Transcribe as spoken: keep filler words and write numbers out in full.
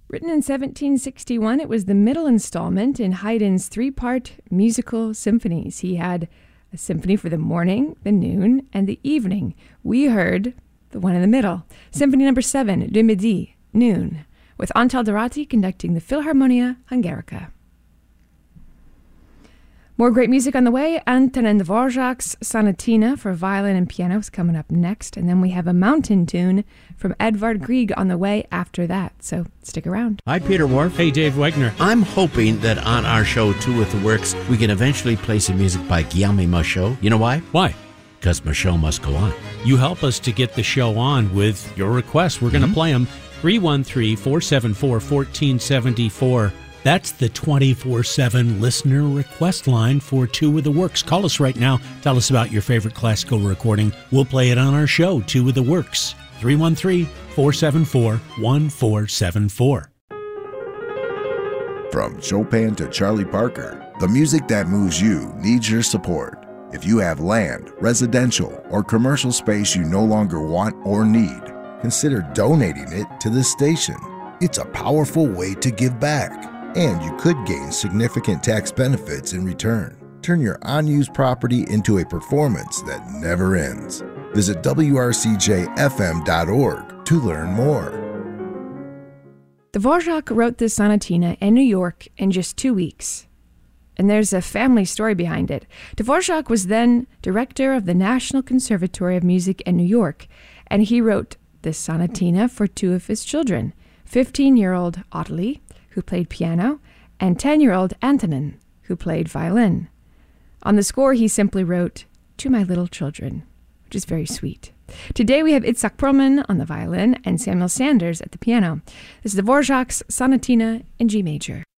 Written in seventeen sixty-one, it was the middle installment in Haydn's three-part musical symphonies. He had a symphony for the morning, the noon, and the evening. We heard the one in the middle, Symphony number seven, De Midi, noon, with Antal Dorati conducting the Philharmonia Hungarica. More great music on the way. Antonin Dvorak's Sonatina for violin and piano is coming up next. And then we have a mountain tune from Edvard Grieg on the way after that. So stick around. Hi, Peter Wharf. Hey, Dave Wegner. I'm hoping that on our show, Two with the Works, we can eventually play some music by Guillaume Michaud. You know why? Why? Because my show must go on. You help us to get the show on with your requests. We're going to Mm-hmm. play them. three one three, four seven four, one four seven four. That's the twenty-four seven listener request line for Two with the Works. Call us right now. Tell us about your favorite classical recording. We'll play it on our show, Two with the Works. three one three, four seven four, one four seven four. From Chopin to Charlie Parker, the music that moves you needs your support. If you have land, residential, or commercial space you no longer want or need, consider donating it to this station. It's a powerful way to give back, and you could gain significant tax benefits in return. Turn your unused property into a performance that never ends. Visit W R C J F M dot org to learn more. Dvorak wrote this sonatina in New York in just two weeks. And there's a family story behind it. Dvorak was then director of the National Conservatory of Music in New York, and he wrote this sonatina for two of his children, fifteen-year-old Ottilie, who played piano, and ten-year-old Antonin, who played violin. On the score, he simply wrote, "To my little children," which is very sweet. Today we have Itzhak Perlman on the violin and Samuel Sanders at the piano. This is Dvorak's Sonatina in G major.